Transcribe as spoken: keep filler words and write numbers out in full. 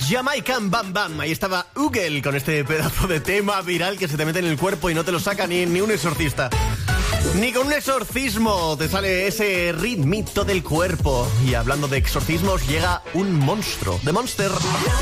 Jamaican Bam Bam. Ahí estaba Ugel con este pedazo de tema viral que se te mete en el cuerpo y no te lo saca ni, ni un exorcista. Ni con un exorcismo te sale ese ritmito del cuerpo. Y hablando de exorcismos, llega un monstruo. The Monster.